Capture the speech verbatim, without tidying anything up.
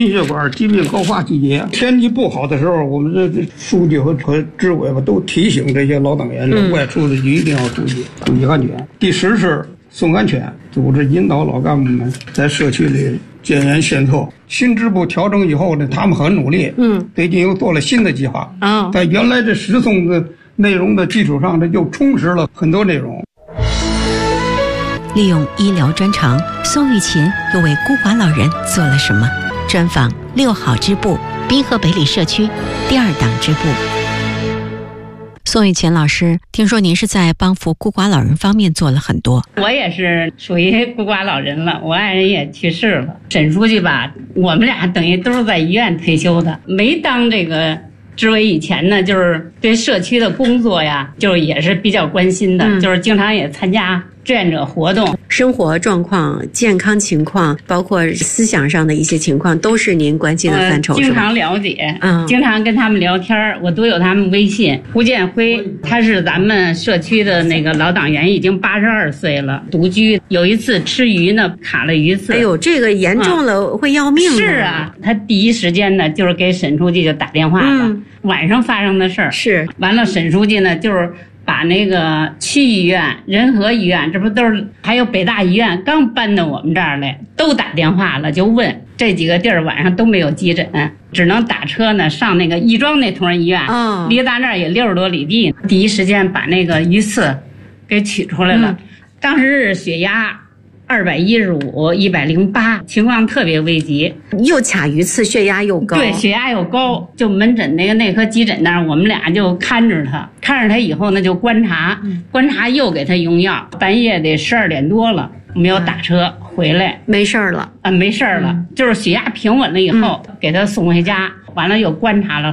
心血管疾病高发季节，天气不好的时候，我们这这书记和和支委吧都提醒这些老党员的、嗯、外出的一定要注意注意安全。第十是送安全，组织引导老干部们在社区里建言献策。新支部调整以后呢，他们很努力，嗯，最近又做了新的计划，啊、哦，在原来这十送的内容的基础上，这又充实了很多内容。 利用医疗专长，宋玉琴又为孤寡老人做了什么？专访六好支部滨河北里社区第二党支部。宋玉琴老师，听说您是在帮扶孤寡老人方面做了很多。 我也是属于孤寡老人了，我爱人也去世了。沈书记吧，我们俩等于都是在医院退休的，没当这个支委以前呢，就是对社区的工作呀，就也是比较关心的，嗯、就是经常也参加志愿者活动。 生活状况、健康情况，包括思想上的一些情况，都是您关心的范畴， 呃、经常了解，嗯，经常跟他们聊天，我都有他们微信。胡建辉，他是咱们社区的那个老党员，已经八十二岁了，独居。有一次吃鱼呢，卡了鱼刺。 哎呦，这个严重了，嗯、会要命的。 是啊，他第一时间呢，就是给沈书记就打电话了，嗯、晚上发生的事儿。 是， 完了，沈书记呢，就是。把那个区医院、仁和医院，这不都是还有北大医院刚搬到我们这儿来，都打电话了，就问这几个地儿晚上都没有急诊，只能打车呢上那个亦庄那同仁医院，哦、离咱这儿也六十多里地。第一时间把那个鱼刺给取出来了，嗯、当时是血压二百一十五、一百零八，情况特别危急， 又卡鱼刺，血压又高。 对，血压又高，就门诊那个内科急诊那儿，我们俩就看着他，看着他以后呢就观察，嗯、观察又给他用药，半夜得十二点多了，没有打车、嗯、回来， 没事了啊， 没事了，嗯、就是血压平稳了以后，嗯、给他送回家，完了又观察了。